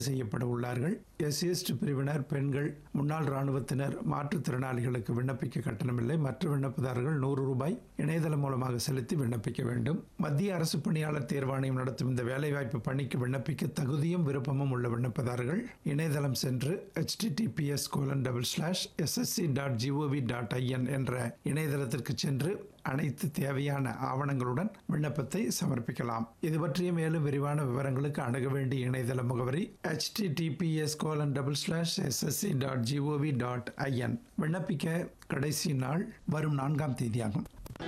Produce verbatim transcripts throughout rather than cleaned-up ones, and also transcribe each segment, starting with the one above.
செய்யப்பட உள்ளார்கள். SC ST பிரிவினர், பெண்கள், முன்னாள் ராணுவத்தினர், மாற்றுத்திறனாளிகளுக்கு விண்ணப்பிக்க கட்டணமில்லை. மற்ற விண்ணப்பதாரர்கள் நூறு ரூபாய் இணையதளம் மூலமாக செலுத்தி விண்ணப்பிக்க வேண்டும். மத்திய அரசு பணியாளர் தேர்வாணையம் நடத்தும் இந்த வேலைவாய்ப்பு பணிக்கு விண்ணப்பிக்க தகுதியும் விருப்பமும் உள்ள விண்ணப்பதாரர்கள் இணையதளம் சென்று H D D B S colon double slash S S C dot gov dot IN என்ற இணையதளத்திற்கு சென்று அனைத்து தேவையான ஆவணங்களுடன் விண்ணப்பத்தை சமர்ப்பிக்கலாம். இது பற்றிய மேலும் விரிவான விவரங்களுக்கு அணுக வேண்டிய இணையதள முகவரி H D D B S colon double slash S S C dot gov dot IN. விண்ணப்பிக்க கடைசி நாள் வரும் நான்காம் தேதியாகும்.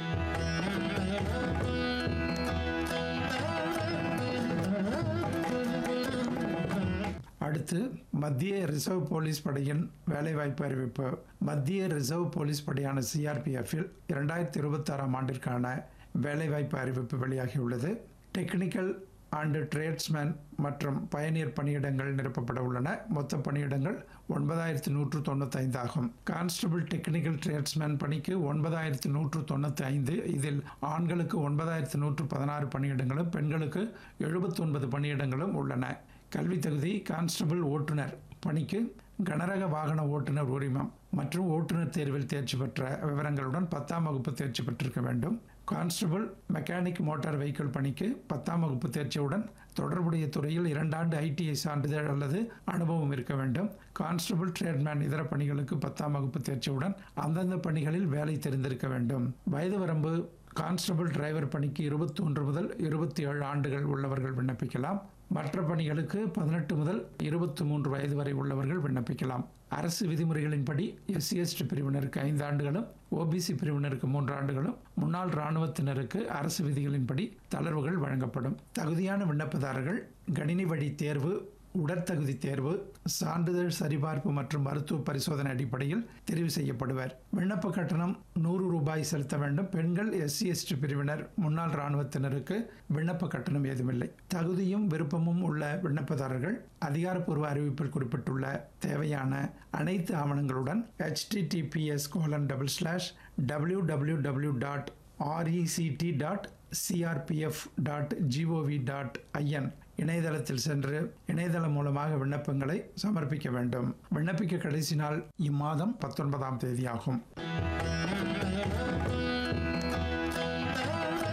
அடுத்து மத்திய ரிசர்வ் போலீஸ் படையின் வேலைவாய்ப்பு அறிவிப்பு. மத்திய ரிசர்வ் போலீஸ் படையான சிஆர்பிஎஃப்பில் இரண்டாயிரத்தி இருபத்தி ஆறாம் ஆண்டிற்கான வேலைவாய்ப்பு அறிவிப்பு வெளியாகியுள்ளது. டெக்னிக்கல் அண்ட் ட்ரேட்ஸ்மேன் மற்றும் பயணியர் பணியிடங்கள் நிரப்பப்பட உள்ளன. மொத்த பணியிடங்கள் ஒன்பதாயிரத்தி நூற்று தொண்ணூற்றி ஐந்து ஆகும். கான்ஸ்டபிள் டெக்னிக்கல் ட்ரேட்ஸ்மேன் பணிக்கு ஒன்பதாயிரத்தி நூற்று தொண்ணூற்றி ஐந்து, இதில் ஆண்களுக்கு ஒன்பதாயிரத்தி நூற்று பதினாறு பணியிடங்களும் பெண்களுக்கு எழுபத்தி ஒன்பது பணியிடங்களும் உள்ளன. கல்வி தகுதி: கான்ஸ்டபிள் ஓட்டுநர் பணிக்கு கனரக வாகன ஓட்டுநர் உரிமம் மற்றும் ஓட்டுநர் தேர்வில் தேர்ச்சி பெற்ற விவரங்களுடன் பத்தாம் வகுப்பு தேர்ச்சி பெற்றிருக்க வேண்டும். கான்ஸ்டபிள் மெக்கானிக் மோட்டார் வெஹிக்கிள் பணிக்கு பத்தாம் வகுப்பு தேர்ச்சியுடன் தொடர்புடைய துறையில் இரண்டாண்டு ஐடிஐ சான்றிதழ் அல்லது அனுபவம் இருக்க வேண்டும். கான்ஸ்டபிள் ட்ரேட்மேன் இதர பணிகளுக்கு பத்தாம் வகுப்பு தேர்ச்சியுடன் அந்தந்த பணிகளில் வேலை தெரிந்திருக்க வேண்டும். வயது வரம்பு: கான்ஸ்டபிள் டிரைவர் பணிக்கு இருபத்தி ஒன்று முதல் இருபத்தி ஏழு ஆண்டுகள் உள்ளவர்கள் விண்ணப்பிக்கலாம். மற்ற பணிகளுக்கு பதினெட்டு முதல் இருபத்தி மூன்று வயது வரை உள்ளவர்கள் விண்ணப்பிக்கலாம். அரசு விதிமுறைகளின்படி எஸ்சி எஸ்டி பிரிவினருக்கு ஐந்து ஆண்டுகளும், ஓபிசி பிரிவினருக்கு மூன்று ஆண்டுகளும், முன்னாள் இராணுவத்தினருக்கு அரசு விதிகளின்படி தளர்வுகள் வழங்கப்படும். தகுதியான விண்ணப்பதாரர்கள் கணினி வழி தேர்வு, உடற்தகுதி தேர்வு, சான்றிதழ் சரிபார்ப்பு மற்றும் மருத்துவ பரிசோதனை அடிப்படையில் தெரிவு செய்யப்படுவர். விண்ணப்ப கட்டணம் நூறு ரூபாய் செலுத்த வேண்டும். பெண்கள், எஸ்சி எஸ்டி பிரிவினர், முன்னாள் இராணுவத்தினருக்கு விண்ணப்ப கட்டணம் ஏதுமில்லை. தகுதியும் விருப்பமும் உள்ள விண்ணப்பதாரர்கள் அதிகாரப்பூர்வ அறிவிப்பில் குறிப்பிட்டுள்ள தேவையான அனைத்து ஆவணங்களுடன் H D D B S colon double slash W W W dot RECT dot CRPF dot gov dot IN இணையதளத்தில் சென்று இணையதளம் மூலமாக விண்ணப்பங்களை சமர்ப்பிக்க வேண்டும். விண்ணப்பிக்க கடைசி நாள் இம்மாதம் பத்தொன்பதாம் தேதி ஆகும்.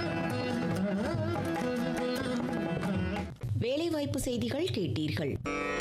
வேலைவாய்ப்பு செய்திகள் கேட்டீர்கள்.